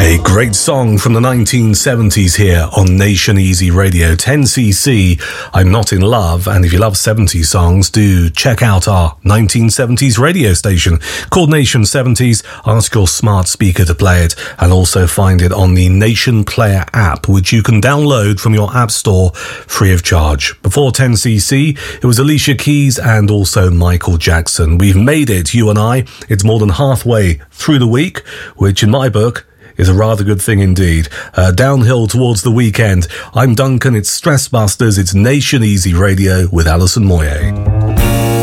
A great song from the 1970s here on Nation Easy Radio. 10cc, I'm Not in Love. And if you love 70s songs, do check out our 1970s radio station called Nation 70s. Ask your smart speaker to play it, and also find it on the Nation Player app, which you can download from your app store free of charge. Before 10cc, it was Alicia Keys and also Michael Jackson. We've made it, you and I. It's more than halfway through the week, which in my book is a rather good thing indeed. Downhill towards the weekend. I'm Duncan, it's Stress Busters, it's Nation Easy Radio with Alison Moyet.